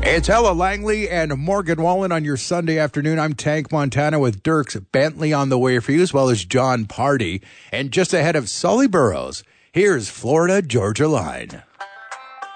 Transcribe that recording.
It's Ella Langley and Morgan Wallen on your Sunday afternoon. I'm Tank Montana with Dierks Bentley on the way for you, as well as John Party. And just ahead of Sully Burrows, here's Florida Georgia Line.